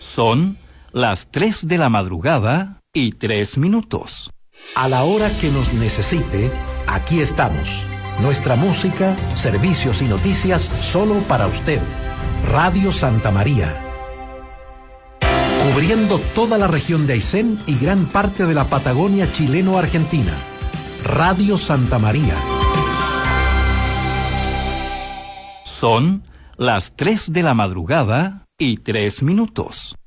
Son las 3 de la madrugada y 3 minutos. A la hora que nos necesite, aquí estamos. Nuestra música, servicios y noticias solo para usted. Radio Santa María. Cubriendo toda la región de Aysén y gran parte de la Patagonia chileno-argentina. Radio Santa María. Son las 3 de la madrugada y 3 minutos.